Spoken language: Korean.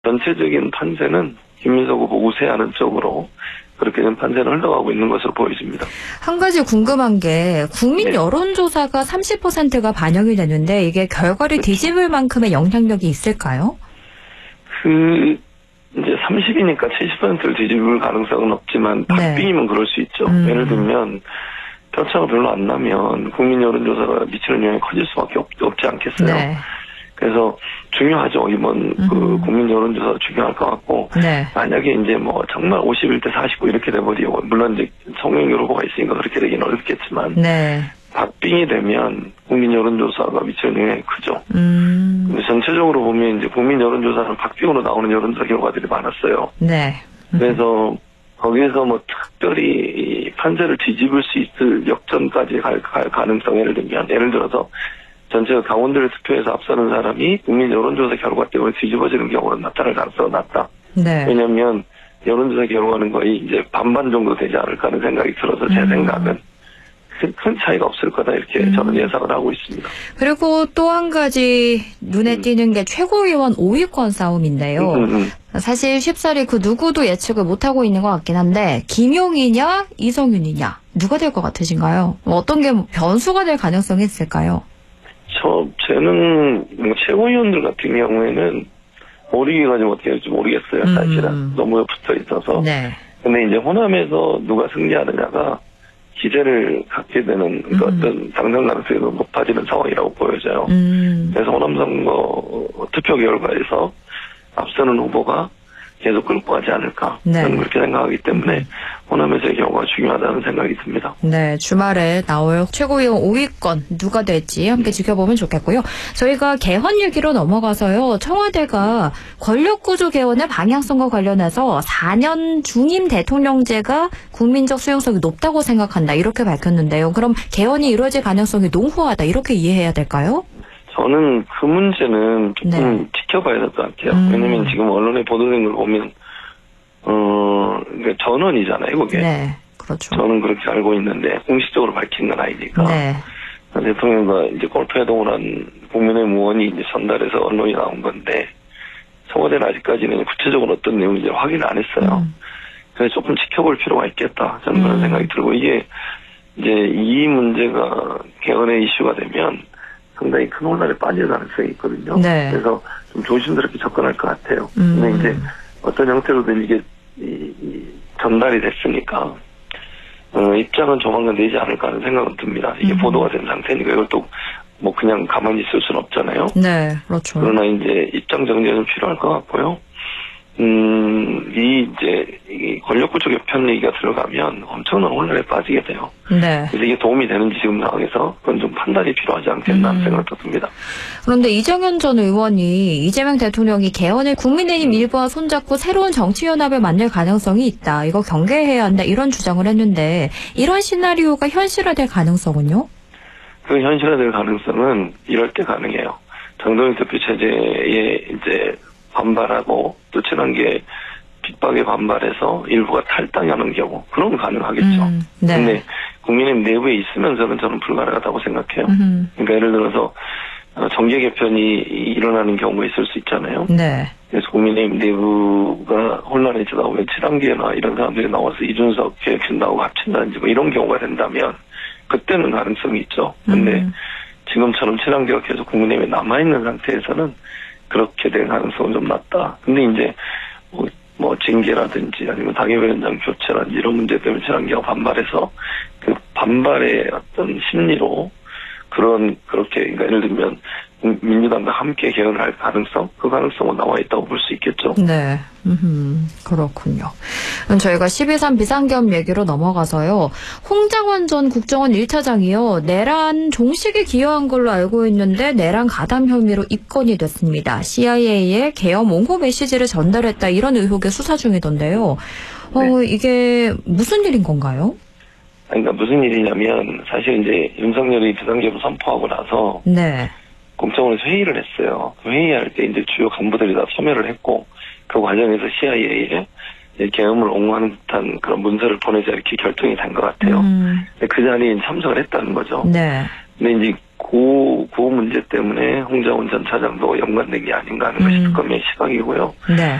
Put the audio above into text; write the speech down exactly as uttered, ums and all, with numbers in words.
전체적인 판세는 김민석 후보 우세하는 쪽으로 그렇게 된 판세는 흘러가고 있는 것으로 보여집니다. 한 가지 궁금한 게 국민 네. 여론조사가 삼십 퍼센트가 반영이 되는데 이게 결과를 그렇죠. 뒤집을 만큼의 영향력이 있을까요? 그 이제 삼십이니까 칠십 퍼센트를 뒤집을 가능성은 없지만 박빙이면 네. 그럴 수 있죠. 음. 예를 들면 편차가 별로 안 나면 국민 여론조사가 미치는 영향이 커질 수밖에 없, 없지 않겠어요. 네. 그래서 중요하죠. 이번 음. 그 국민 여론조사 중요할 것 같고 네. 만약에 이제 뭐 정말 오십일 대 사십구 이렇게 돼버리고 물론 이제 송영길 후보가 있으니까 그렇게 되기는 어렵겠지만 네. 박빙이 되면 국민 여론조사가 미치는 영향이 크죠. 음. 근데 전체적으로 보면 이제 국민 여론조사는 박빙으로 나오는 여론조사 결과들이 많았어요. 네. 음. 그래서 거기에서 뭐 특별히 판세를 뒤집을 수 있을 역전까지 갈, 갈 가능성 예를 들면 예를 들어서 전체 강원도를 투표해서 앞서는 사람이 국민 여론조사 결과 때문에 뒤집어지는 경우는 나타날 가능성이 낮다. 네. 왜냐하면 여론조사 결과는 거의 이제 반반 정도 되지 않을까 하는 생각이 들어서 제 음. 생각은 큰 차이가 없을 거다 이렇게 음. 저는 예상을 하고 있습니다. 그리고 또 한 가지 눈에 음. 띄는 게 최고위원 오 위권 싸움인데요. 음, 음. 사실 쉽사리 그 누구도 예측을 못하고 있는 것 같긴 한데 김용이냐 이성윤이냐 누가 될 것 같으신가요? 어떤 게 변수가 될 가능성이 있을까요? 저, 쟤는, 뭐, 최고위원들 같은 경우에는, 모르기가 좀 어떻게 될지 모르겠어요, 사실은. 음. 너무 붙어 있어서. 네. 근데 이제 호남에서 누가 승리하느냐가 기재를 갖게 되는, 음. 어떤 당선 가능성이 높아지는 상황이라고 보여져요. 음. 그래서 호남 선거 투표 결과에서 앞서는 후보가 계속 끌고 가지 않을까. 네. 저는 그렇게 생각하기 때문에 호남에서의 경우가 중요하다는 생각이 듭니다. 네, 주말에 나올 최고위원 오 위권 누가 될지 함께 지켜보면 좋겠고요. 저희가 개헌 얘기로 넘어가서요. 청와대가 권력구조 개헌의 방향성과 관련해서 사 년 중임 대통령제가 국민적 수용성이 높다고 생각한다 이렇게 밝혔는데요. 그럼 개헌이 이루어질 가능성이 농후하다 이렇게 이해해야 될까요? 저는 그 문제는 조금 네. 지켜봐야 될 것 같아요. 음. 왜냐면 지금 언론에 보도된 걸 보면, 어, 그러니까 전원이잖아요, 그게. 네, 그렇죠. 저는 그렇게 알고 있는데, 공식적으로 밝힌 건 아니니까. 네. 대통령과 이제 골프에 동원한 국민의힘 의원이 이제 전달해서 언론이 나온 건데, 청와대는 아직까지는 구체적으로 어떤 내용인지 확인 안 했어요. 음. 그래서 조금 지켜볼 필요가 있겠다. 저는 음. 그런 생각이 들고, 이게 이제 이 문제가 개헌의 이슈가 되면, 상당히 큰 혼란에 빠질 가능성이 있거든요. 네. 그래서 좀 조심스럽게 접근할 것 같아요. 음. 근데 이제 어떤 형태로든 이게 이, 이 전달이 됐으니까 어, 입장은 조만간 내지 않을까 하는 생각은 듭니다. 이게 음. 보도가 된 상태니까 이걸 또 뭐 그냥 가만히 있을 수는 없잖아요. 네, 그렇죠. 그러나 이제 입장 정리는 필요할 것 같고요. 음, 이 이제 이 권력구조 개편 얘기가 들어가면 엄청난 혼란에 빠지게 돼요. 네. 그래서 이게 도움이 되는지 지금 상황에서 그건 좀 판단이 필요하지 않겠나 하는 음. 생각도 듭니다. 그런데 이정현 전 의원이 이재명 대통령이 개헌을 국민의힘 일부와 손잡고 새로운 정치연합을 만들 가능성이 있다. 이거 경계해야 한다. 이런 주장을 했는데 이런 시나리오가 현실화될 가능성은요? 그 현실화될 가능성은 이럴 때 가능해요. 정동영 대표 체제에 이제 반발하고 또 친한계 핍박에 반발해서 일부가 탈당하는 경우 그런 건 가능하겠죠. 음, 네. 근데 국민의힘 내부에 있으면서는 저는 불가능하다고 생각해요. 음. 그러니까 예를 들어서 정계 개편이 일어나는 경우가 있을 수 있잖아요. 네. 그래서 국민의힘 내부가 혼란해지다 보면 친한계나 이런 사람들이 나와서 이준석 개혁신 나오고 합친다든지 뭐 이런 경우가 된다면 그때는 가능성이 있죠. 근데 음. 지금처럼 친한계가 계속 국민의힘에 남아있는 상태에서는 그렇게 될 가능성은 좀 낮다. 근데 이제 뭐, 뭐 징계라든지 아니면 당협위원장 교체라든지 이런 문제 때문에 친한계가 반발해서 그 반발의 어떤 심리로 그런 그렇게 그러니까 예를 들면 민주당과 함께 개헌을 할 가능성 그 가능성은 나와 있다고 볼 수 있겠죠. 네, 음, 그렇군요. 그럼 저희가 십이 삼 비상겸 얘기로 넘어가서요. 홍장원 전 국정원 일 차장이요. 내란 종식에 기여한 걸로 알고 있는데 내란 가담 혐의로 입건이 됐습니다. 씨아이에이에 계엄 옹호 메시지를 전달했다 이런 의혹에 수사 중이던데요. 어, 네. 이게 무슨 일인 건가요? 그러니까 무슨 일이냐면 사실 이제 윤석열이 비상계엄을 선포하고 나서 네. 국정원에서 회의를 했어요. 그 회의할 때 이제 주요 간부들이 다 참여를 했고 그 과정에서 씨아이에이에 계엄을 옹호하는 듯한 그런 문서를 보내자 이렇게 결정이 된 것 같아요. 음. 그 자리에 참석을 했다는 거죠. 네. 근데 이제 그, 그 문제 때문에 홍장원 전 차장도 연관된 게 아닌가 하는 것이 음. 특검의 시각이고요. 네.